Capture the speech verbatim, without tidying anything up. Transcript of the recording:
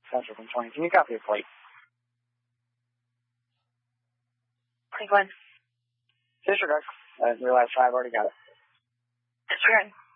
Central from twenty. Can you copy a plate? Cleveland. Disregard. I realized I've already got it. Disregard.